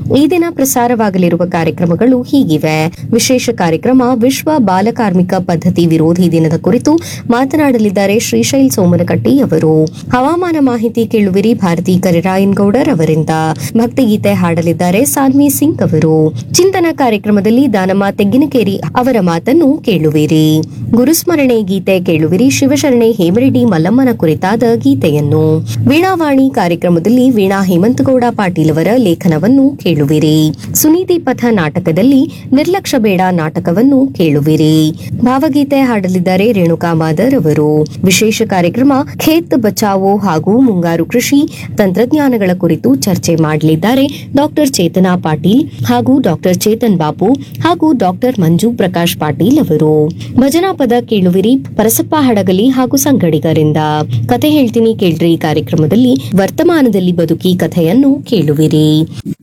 ಈ ದಿನ ಪ್ರಸಾರವಾಗಲಿರುವ ಕಾರ್ಯಕ್ರಮಗಳು ಹೀಗಿವೆ. ವಿಶೇಷ ಕಾರ್ಯಕ್ರಮ ವಿಶ್ವ ಬಾಲಕಾರ್ಮಿಕ ಪದ್ಧತಿ ವಿರೋಧಿ ದಿನದ ಕುರಿತು ಮಾತನಾಡಲಿದ್ದಾರೆ ಶ್ರೀಶೈಲ್ ಸೋಮನಕಟ್ಟಿ ಅವರು. ಹವಾಮಾನ ಮಾಹಿತಿ ಕೇಳುವಿರಿ ಭಾರತಿ ಕರಿರಾಯನ್ಗೌಡರ್ ಅವರಿಂದ. ಭಕ್ತಿಗೀತೆ ಹಾಡಲಿದ್ದಾರೆ ಸಾನ್ವಿ ಸಿಂಗ್ ಅವರು. ಚಿಂತನ ಕಾರ್ಯಕ್ರಮದಲ್ಲಿ ದಾನಮ್ಮ ತೆಗ್ಗಿನಕೇರಿ ಅವರ ಮಾತನ್ನು ಕೇಳುವಿರಿ. ಗುರುಸ್ಮರಣೆ ಗೀತೆ ಕೇಳುವಿರಿ ಶಿವಶರಣೆ ಹೇಮರೆಡ್ಡಿ ಮಲ್ಲಮ್ಮನ ಕುರಿತಾದ ಗೀತೆಯನ್ನು. ವೀಣಾವಾಣಿ ಕಾರ್ಯಕ್ರಮದಲ್ಲಿ ವೀಣಾ ಹೇಮಂತಗೌಡ ಪಾಟೀಲ್ ಅವರ ಲೇಖನವನ್ನು ಕೇಳುವಿರಿ. ಸುನೀತಿ ಪಥ ನಾಟಕದಲ್ಲಿ ನಿರ್ಲಕ್ಷ್ಯ ಬೇಡ ನಾಟಕವನ್ನು ಕೇಳುವಿರಿ. ಭಾವಗೀತೆ ಹಾಡಲಿದ್ದಾರೆ ರೇಣುಕಾ ಮಾದರ್ ಅವರು. ವಿಶೇಷ ಕಾರ್ಯಕ್ರಮ ಖೇತ್ ಬಚಾವೋ ಹಾಗೂ ಮುಂಗಾರು ಕೃಷಿ ತಂತ್ರಜ್ಞಾನಗಳ ಕುರಿತು ಚರ್ಚೆ ಮಾಡಲಿದ್ದಾರೆ ಡಾಕ್ಟರ್ ಚೇತನಾ ಪಾಟೀಲ್ ಹಾಗೂ ಡಾಕ್ಟರ್ ಚೇತನ್ ಬಾಬು ಹಾಗೂ ಡಾಕ್ಟರ್ ಮಂಜು ಪ್ರಕಾಶ್ ಪಾಟೀಲ್ ಅವರು. ಭಜನಾ ಪದ ಕೇಳುವಿರಿ ಪರಸಪ್ಪ ಹಡಗಲಿ ಹಾಗೂ ಸಂಗಡಿಗರಿಂದ. ಕತೆ ಹೇಳ್ತೀನಿ ಕೇಳ್ರಿ ಕಾರ್ಯಕ್ರಮದಲ್ಲಿ ವರ್ತಮಾನದಲ್ಲಿ ಬದುಕಿ ಕಥೆಯನ್ನು ಕೇಳುವಿರಿ.